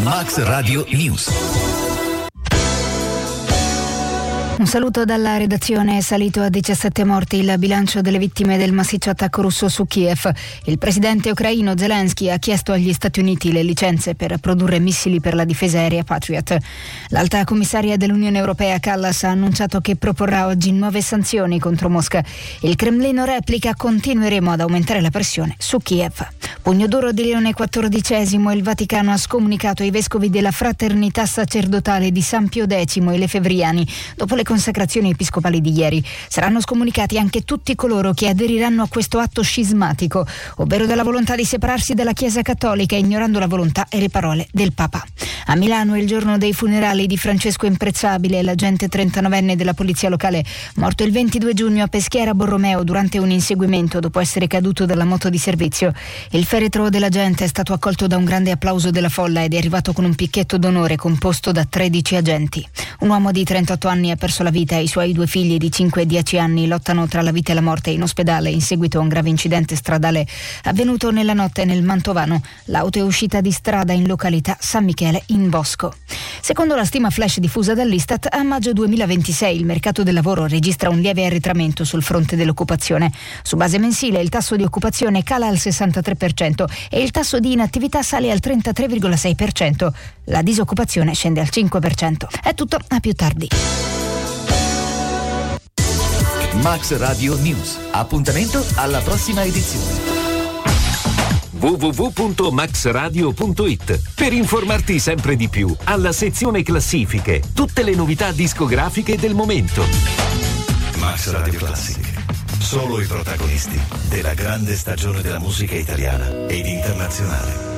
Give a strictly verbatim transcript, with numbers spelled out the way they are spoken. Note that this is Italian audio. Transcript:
Max Radio News. Un saluto dalla redazione. È salito a diciassette morti il bilancio delle vittime del massiccio attacco russo su Kiev. Il presidente ucraino Zelensky ha chiesto agli Stati Uniti le licenze per produrre missili per la difesa aerea Patriot. L'alta commissaria dell'Unione Europea Kallas ha annunciato che proporrà oggi nuove sanzioni contro Mosca. Il Cremlino replica: continueremo ad aumentare la pressione su Kiev. Pugno duro di Leone quattordicesimo. Il Vaticano ha scomunicato ai vescovi della Fraternità Sacerdotale di San Pio X e Lefebvriani dopo le consacrazioni episcopali di ieri. Saranno scomunicati anche tutti coloro che aderiranno a questo atto scismatico, ovvero dalla volontà di separarsi dalla Chiesa Cattolica, ignorando la volontà e le parole del Papa. A Milano è il giorno dei funerali di Francesco Imprezzabile, l'agente trentanovenne della polizia locale, morto il ventidue giugno a Peschiera Borromeo durante un inseguimento dopo essere caduto dalla moto di servizio. Il feretro dell'agente è stato accolto da un grande applauso della folla ed è arrivato con un picchetto d'onore composto da tredici agenti. Un uomo di trentotto anni ha perso la vita e i suoi due figli di cinque e dieci anni lottano tra la vita e la morte in ospedale in seguito a un grave incidente stradale avvenuto nella notte nel Mantovano. L'auto è uscita di strada in località San Michele in Bosco. Secondo la stima flash diffusa dall'Istat, a maggio duemilaventisei il mercato del lavoro registra un lieve arretramento sul fronte dell'occupazione. Su base mensile il tasso di occupazione cala al sessantatré per cento e il tasso di inattività sale al trentatré virgola sei per cento. La disoccupazione scende al cinque per cento. È tutto, a più tardi. Max Radio News. Appuntamento alla prossima edizione. w w w punto max radio punto i t per informarti sempre di più. Alla sezione classifiche, tutte le novità discografiche del momento. Max Radio Classic. Solo i protagonisti della grande stagione della musica italiana ed internazionale.